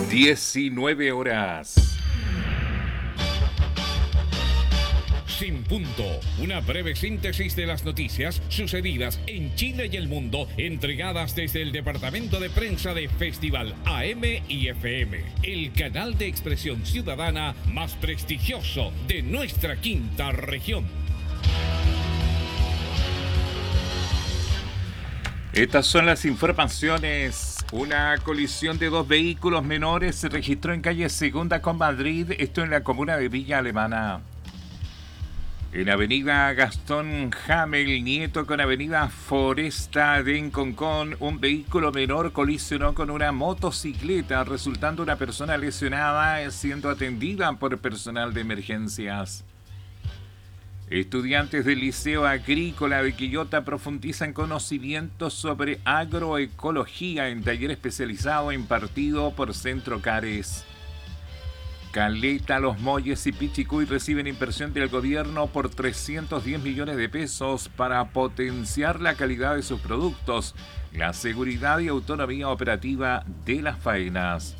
19 horas. Sin punto, una breve síntesis de las noticias sucedidas en Chile y el mundo, entregadas desde el departamento de prensa de Festival AM y FM, el canal de expresión ciudadana más prestigioso de nuestra quinta región. Estas son las informaciones. Una colisión de dos vehículos menores se registró en calle Segunda con Madrid, esto en la comuna de Villa Alemana. En avenida Gastón Hamel Nieto con avenida Foresta de Enconcón, un vehículo menor colisionó con una motocicleta, resultando una persona lesionada siendo atendida por personal de emergencias. Estudiantes del Liceo Agrícola de Quillota profundizan conocimientos sobre agroecología en taller especializado impartido por Centro Cares. Caleta, Los Molles y Pichicuy reciben inversión del gobierno por 310 millones de pesos para potenciar la calidad de sus productos, la seguridad y autonomía operativa de las faenas.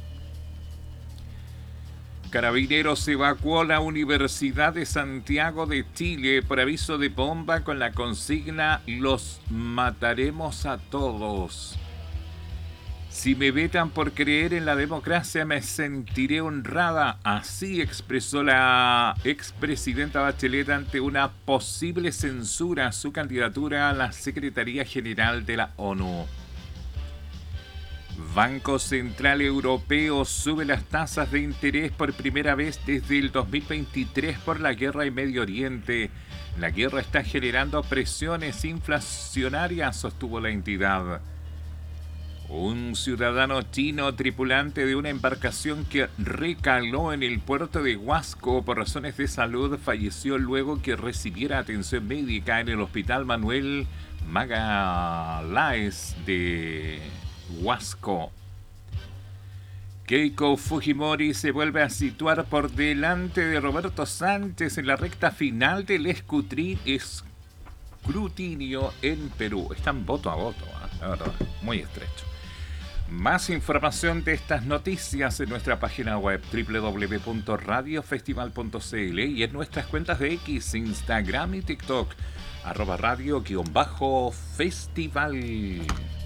Carabineros evacuó la Universidad de Santiago de Chile por aviso de bomba con la consigna "Los mataremos a todos". Si me vetan por creer en la democracia, me sentiré honrada. Así expresó la expresidenta Bachelet ante una posible censura a su candidatura a la Secretaría General de la ONU. Banco Central Europeo sube las tasas de interés por primera vez desde el 2023 por la guerra en Medio Oriente. La guerra está generando presiones inflacionarias, sostuvo la entidad. Un ciudadano chino tripulante de una embarcación que recaló en el puerto de Huasco por razones de salud falleció luego que recibiera atención médica en el Hospital Manuel Magaláes de Huasco. Keiko Fujimori se vuelve a situar por delante de Roberto Sánchez en la recta final del escrutinio en Perú. Están voto a voto, la verdad, muy estrecho. Más información de estas noticias en nuestra página web www.radiofestival.cl y en nuestras cuentas de X, Instagram y TikTok @radio_festival.